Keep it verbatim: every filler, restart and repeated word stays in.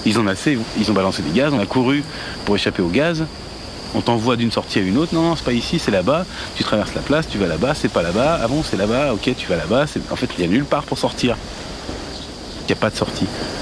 Ils en ont assez, ils ont balancé des gaz, on a couru pour échapper au gaz. On t'envoie d'une sortie à une autre, non, non, c'est pas ici, c'est là-bas. Tu traverses la place, tu vas là-bas, c'est pas là-bas. Ah bon, c'est là-bas, ok, tu vas là-bas. C'est... En fait, il y a nulle part pour sortir. Il n'y a pas de sortie.